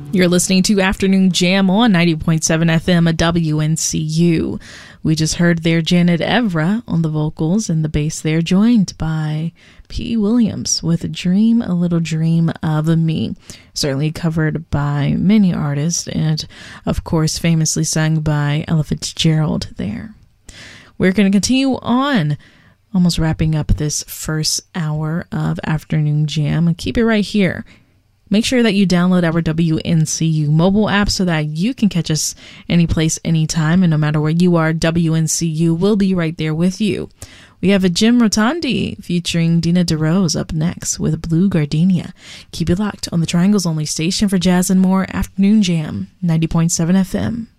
You're listening to Afternoon Jam on 90.7 FM at WNCU. We just heard there Janet Evra on the vocals and the bass there, joined by P. Williams with Dream a Little Dream of Me. Certainly covered by many artists and, of course, famously sung by Ella Fitzgerald there. We're going to continue on, almost wrapping up this first hour of Afternoon Jam, and keep it right here. Make sure that you download our WNCU mobile app so that you can catch us anyplace, anytime, and no matter where you are, WNCU will be right there with you. We have a Jim Rotondi featuring Dina DeRose up next with Blue Gardenia. Keep it locked on the Triangle's only station for jazz and more, Afternoon Jam, 90.7 FM.